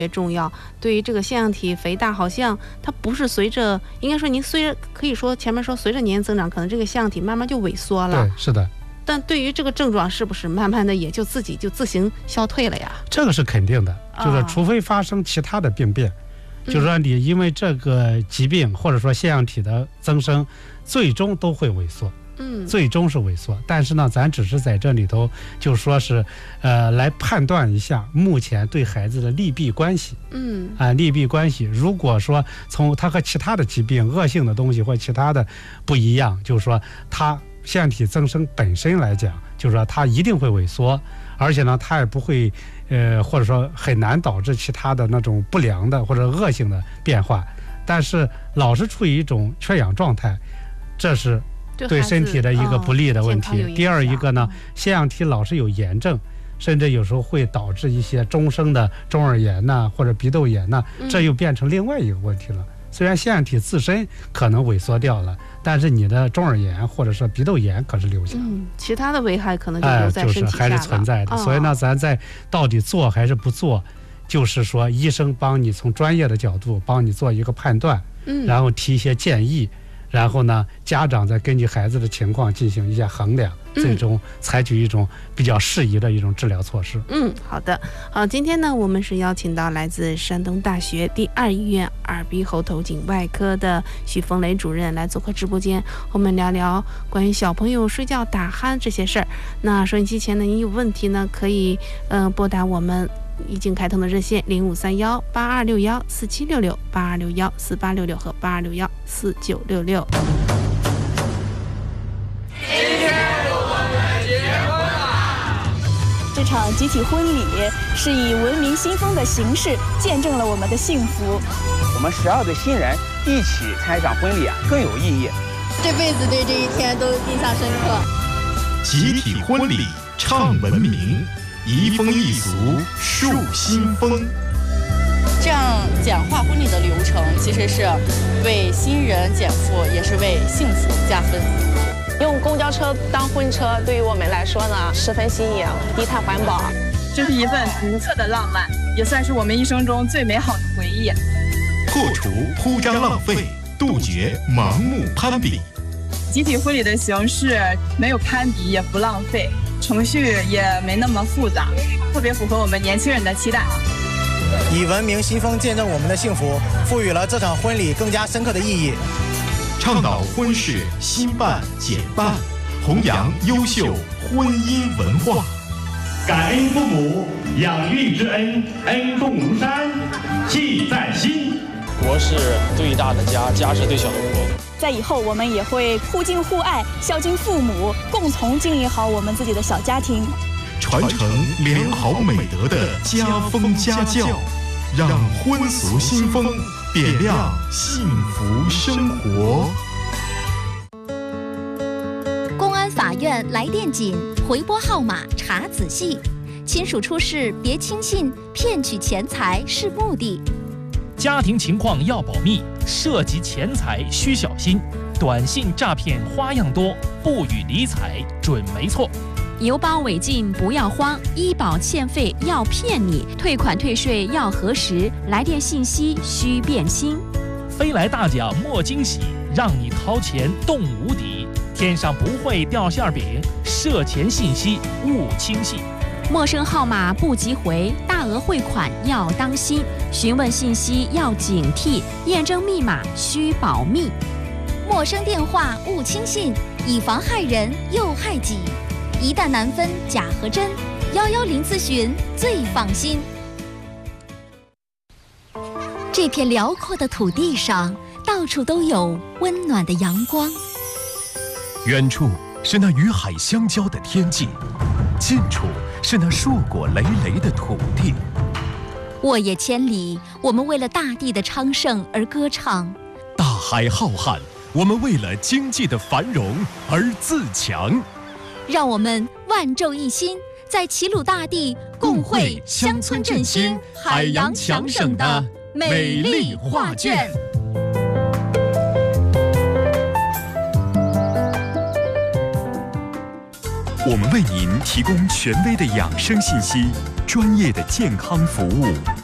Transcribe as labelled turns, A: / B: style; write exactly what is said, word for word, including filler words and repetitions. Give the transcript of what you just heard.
A: 别重要。对于这个腺样体肥大，好像它不是随着，应该说您虽然可以说前面说随着年龄增长，可能这个腺样体慢慢就萎缩了。
B: 对，是的。
A: 但对于这个症状，是不是慢慢的也就自己就自行消退了呀？
B: 这个是肯定的，就是除非发生其他的病变，哦、就是说你因为这个疾病或者说腺样体的增生，最终都会萎缩。嗯，最终是萎缩，但是呢，咱只是在这里头就说是，呃，来判断一下目前对孩子的利弊关系。嗯，啊、呃，利弊关系，如果说从它和其他的疾病、恶性的东西或其他的不一样，就是说它腺样体增生本身来讲，就是说它一定会萎缩，而且呢，它也不会，呃，或者说很难导致其他的那种不良的或者恶性的变化。但是老是处于一种缺氧状态，这是对身体的一个不利的问题。哦、第二一个呢，腺样体老是有炎症，甚至有时候会导致一些终生的中耳炎呐、啊，或者鼻窦炎呐、啊，这又变成另外一个问题了。嗯、虽然腺样体自身可能萎缩掉了，但是你的中耳炎或者说鼻窦炎可是留下。嗯，
A: 其他的危害可能就留在身体下了、
B: 哎、就是还是存在的。哦、所以呢，咱在到底做还是不做，就是说医生帮你从专业的角度帮你做一个判断，嗯，然后提一些建议。然后呢，家长再根据孩子的情况进行一下衡量，最终采取一种比较适宜的一种治疗措施。
A: 嗯，好的。好，今天呢，我们是邀请到来自山东大学第二医院耳鼻喉头颈外科的许冯雷主任来做客直播间，我们聊聊关于小朋友睡觉打鼾这些事儿。那收音机前呢，您有问题呢，可以呃拨打我们已经开通的热线零五三幺八二六幺四七六六、八二六幺四八六六和八二六幺四九六六。
C: 今天我们结婚了。
D: 这场集体婚礼是以文明新风的形式见证了我们的幸福。
E: 我们十二对新人一起参一场婚礼啊，更有意义。
F: 这辈子对这一天都印象深刻。
G: 集体婚礼唱文明。移风易俗，树新风。
H: 这样简化婚礼的流程，其实是为新人减负，也是为幸福加分。
I: 用公交车当婚车，对于我们来说呢，十分新颖，低碳环保。
J: 这是一份独特的浪漫，也算是我们一生中最美好的回忆。
G: 破除铺张浪费，杜绝盲目攀比。
J: 集体婚礼的形式没有攀比，也不浪费。程序也没那么复杂，特别符合我们年轻人的期待。
K: 以文明新风见证我们的幸福，赋予了这场婚礼更加深刻的意义。
G: 倡导婚事新办简办，弘扬优秀婚姻文化。
L: 感恩父母养育之恩，恩重如山，记在心。
M: 国是最大的家，家是最小的国。
D: 在以后，我们也会互敬互爱，孝敬父母，共同经营好我们自己的小家庭，
G: 传承良好美德的家风家教，让婚俗新风点亮幸福生活。
N: 公安法院来电紧，回拨号码查仔细，亲属出事别轻信，骗取钱财是目的。
O: 家庭情况要保密，涉及钱财需小心。短信诈骗花样多，不予理睬准没错。
P: 邮包违禁不要慌，医保欠费要骗你，退款退税要核实，来电信息需辨清。
O: 飞来大奖莫惊喜，让你掏钱动无底。天上不会掉馅饼，涉钱信息勿轻信。
P: 陌生号码不急回，大额汇款要当心，询问信息要警惕，验证密码需保密。
N: 陌生电话勿轻信，以防害人又害己。一旦难分假和真，幺幺零咨询最放心。这片辽阔的土地上，到处都有温暖的阳光。
G: 远处是那与海相交的天际，近处是那硕果累累的土地。
N: 沃野千里，我们为了大地的昌盛而歌唱；
G: 大海浩瀚，我们为了经济的繁荣而自强。
N: 让我们万众一心，在齐鲁大地共绘乡村振兴、海洋强省的美丽画卷。
G: 我们为您提供权威的养生信息，专业的健康服务，